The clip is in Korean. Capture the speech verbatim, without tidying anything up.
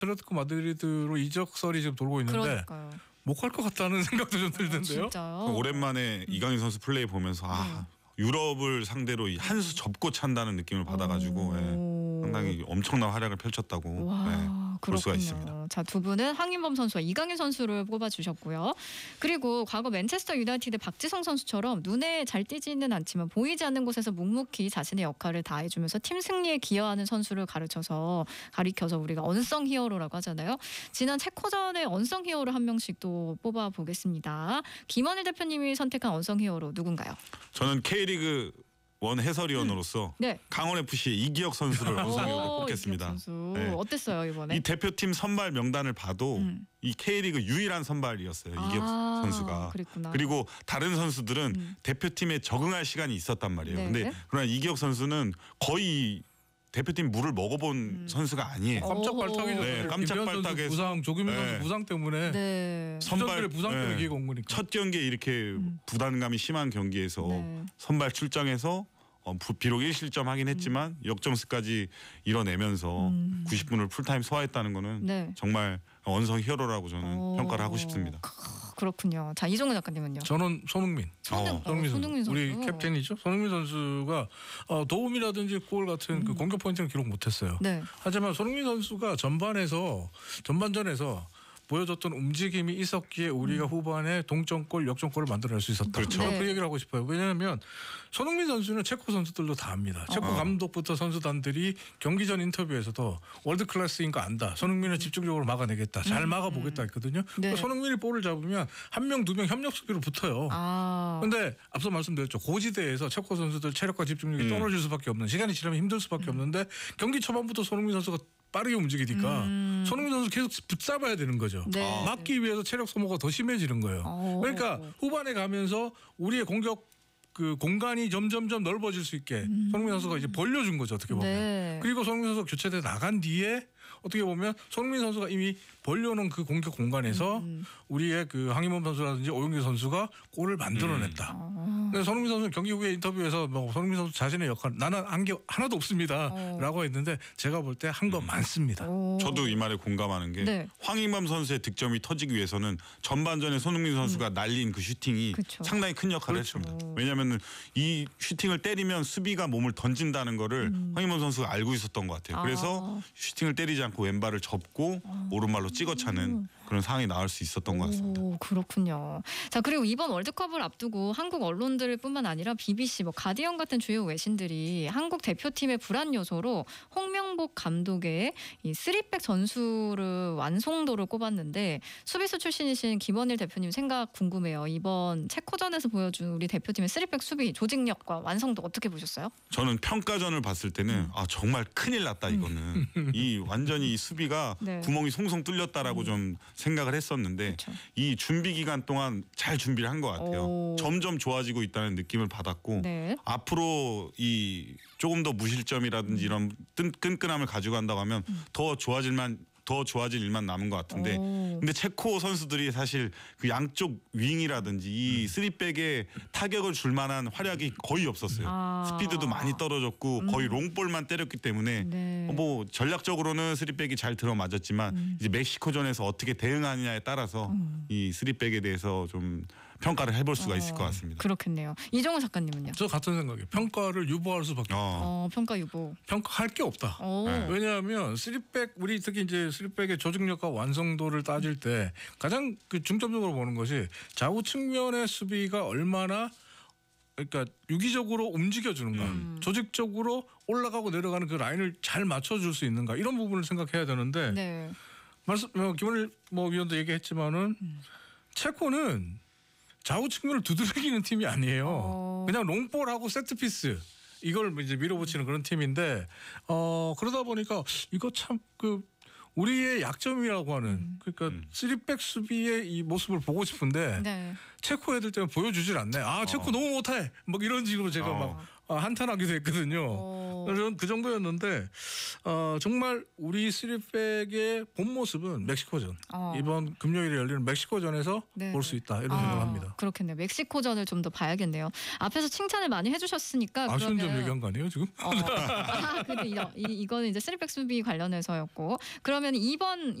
아틀레티코 마드리드로 이적설이 지금 돌고 있는데 그러니까요. 못 갈 것 같다는 생각도 좀 들던데요. 아, 진짜요? 오랜만에 음. 이강인 선수 플레이 보면서 아 유럽을 상대로 한 수 접고 찬다는 느낌을 받아가지고 예, 상당히 엄청난 활약을 펼쳤다고 와, 예, 볼 수가 있습니다. 자, 두 분은 황인범 선수와 이강인 선수를 뽑아주셨고요. 그리고 과거 맨체스터 유나이티드 박지성 선수처럼 눈에 잘 띄지는 않지만 보이지 않는 곳에서 묵묵히 자신의 역할을 다해주면서 팀 승리에 기여하는 선수를 가르쳐서 가리켜서 우리가 언성 히어로라고 하잖아요. 지난 체코전의 언성 히어로 한 명씩 또 뽑아보겠습니다. 김원일 대표님이 선택한 언성 히어로 누군가요? 저는 K리그 원 해설위원으로서 네. 강원에프씨의 이기혁 선수를 우선으로 오, 뽑겠습니다. 이기혁 선수. 네. 어땠어요 이번에? 이 대표팀 선발 명단을 봐도 음. 이 K리그 유일한 선발이었어요. 이기혁 아, 선수가. 그랬구나. 그리고 다른 선수들은 음. 대표팀에 적응할 시간이 있었단 말이에요. 네. 근데 그러나 이기혁 선수는 거의 대표팀 물을 먹어본 음. 선수가 아니에요. 깜짝 발탁이죠. 네, 깜짝 김현 선수 발탁에서- 부상, 조규민 네. 선수 부상 때문에 네. 선발의 부상 때문에 네. 기회가 온 거니까. 첫 경기에 이렇게 음. 부담감이 심한 경기에서 네. 선발 출장해서 어, 부- 비록 일 실점하긴 했지만 역점수까지 이뤄내면서 음. 구십 분을 풀타임 소화했다는 거는 네. 정말 언성 히어로라고 저는 오. 평가를 하고 싶습니다. 그렇군요. 자, 이종훈 작가님은요? 저는 손흥민. 손흥, 어, 어, 손흥민, 손흥민 선수. 선수. 우리 캡틴이죠. 손흥민 선수가 어, 도움이라든지 골 같은 그 공격 포인트는 기록 못했어요. 네. 하지만 손흥민 선수가 전반에서 전반전에서 보여줬던 움직임이 있었기에 우리가 후반에 동점골, 역전골을 만들어낼 수 있었다. 그렇죠. 저는 네. 그 얘기를 하고 싶어요. 왜냐하면 손흥민 선수는 체코 선수들도 다 압니다. 체코 어. 감독부터 선수단들이 경기 전 인터뷰에서도 월드 클래스인 거 안다. 손흥민은 집중적으로 막아내겠다. 잘 막아보겠다 했거든요. 네. 그러니까 손흥민이 볼을 잡으면 한 명, 두 명 협력 수비로 붙어요. 아. 근데 앞서 말씀드렸죠. 고지대에서 체코 선수들 체력과 집중력이 음. 떨어질 수밖에 없는 시간이 지나면 힘들 수밖에 없는데 경기 초반부터 손흥민 선수가 빠르게 움직이니까 음. 손흥민 선수 계속 붙잡아야 되는 거죠. 네. 막기 위해서 체력 소모가 더 심해지는 거예요. 어. 그러니까 후반에 가면서 우리의 공격 그 공간이 점점점 넓어질 수 있게 손흥민 선수가 이제 벌려준 거죠. 어떻게 보면. 네. 그리고 손흥민 선수가 교체돼 나간 뒤에 어떻게 보면 손흥민 선수가 이미 벌려놓은 그 공격 공간에서 음. 우리의 그 황희범 선수라든지 오용규 선수가 골을 만들어냈다. 아. 근데 손흥민 선수는 경기 후에 인터뷰에서 뭐 손흥민 선수 자신의 역할 나는 한 게 하나도 어. 없습니다라고 했는데 제가 볼 때 한 거 많습니다. 오. 저도 이 말에 공감하는 게 네. 황인범 선수의 득점이 터지기 위해서는 전반전에 손흥민 선수가 음. 날린 그 슈팅이 그쵸. 상당히 큰 역할을 그렇죠. 했습니다. 왜냐하면 이 슈팅을 때리면 수비가 몸을 던진다는 거를 황인범 선수가 알고 있었던 것 같아요. 그래서 음. 아. 슈팅을 때리지 않고 왼발을 접고 오른발로 찍어차는 그런 상황이 나올 수 있었던 것 같습니다. 오, 그렇군요. 자, 그리고 이번 월드컵을 앞두고 한국 언론들뿐만 아니라 비비씨, 뭐 가디언 같은 주요 외신들이 한국 대표팀의 불안 요소로 홍명복 감독의 이 쓰리백 전술을 완성도를 꼽았는데 수비수 출신이신 김원일 대표님 생각 궁금해요. 이번 체코전에서 보여준 우리 대표팀의 쓰리백 수비 조직력과 완성도 어떻게 보셨어요? 저는 평가전을 봤을 때는 음. 아 정말 큰일 났다 이거는 이 완전히 이 수비가 네. 구멍이 송송 뚫렸다라고 좀 생각을 했었는데 그렇죠. 이 준비 기간 동안 잘 준비를 한 것 같아요. 오. 점점 좋아지고 있다는 느낌을 받았고 네. 앞으로 이 조금 더 무실점이라든지 이런 끈, 끈끈함을 가지고 간다고 하면 더 좋아질만 더 좋아질 일만 남은 것 같은데 오. 근데 체코 선수들이 사실 그 양쪽 윙이라든지 이 쓰리백에 타격을 줄 만한 활약이 거의 없었어요. 아. 스피드도 많이 떨어졌고 거의 롱볼만 때렸기 때문에 네. 뭐 전략적으로는 쓰리백이 잘 들어맞았지만 이제 멕시코전에서 어떻게 대응하느냐에 따라서 이 쓰리백에 대해서 좀 평가를 해볼 수가 있을 것 같습니다. 그렇겠네요. 이정훈 작가님은요? 저 같은 생각이에요. 평가를 유보할 수밖에 없다. 어. 어, 평가 유보. 평가할 게 없다. 오. 네. 왜냐하면 쓰리백 우리 특히 이제 쓰리백의 조직력과 완성도를 따질 때 가장 그 중점적으로 보는 것이 좌우 측면의 수비가 얼마나 그러니까 유기적으로 움직여주는가, 음. 조직적으로 올라가고 내려가는 그 라인을 잘 맞춰줄 수 있는가 이런 부분을 생각해야 되는데 네. 말씀 어, 김원일 뭐 위원도 얘기했지만은 음. 체코는 좌우 측면을 두드리기는 팀이 아니에요. 어. 그냥 롱볼하고 세트피스 이걸 이제 밀어붙이는 그런 팀인데 어 그러다 보니까 이거 참 그 우리의 약점이라고 하는 그러니까 음. 쓰리백 수비의 이 모습을 보고 싶은데 네. 체코 애들 때문에 보여주질 않네. 아 체코 어. 너무 못해. 막 이런 식으로 제가 어. 막 어, 한탄하기도 했거든요. 어. 저는 그 정도였는데 어, 정말 우리 쓰리백의 본 모습은 멕시코전 어. 이번 금요일에 열리는 멕시코전에서 네. 볼 수 있다 이런 아, 생각을 합니다. 그렇겠네요. 멕시코전을 좀 더 봐야겠네요. 앞에서 칭찬을 많이 해주셨으니까 아쉬운 그러면 점 얘기한 거 아니에요 지금? 어. 아, 근데 이, 이, 이거는 이제 쓰리백 수비 관련해서였고 그러면 이번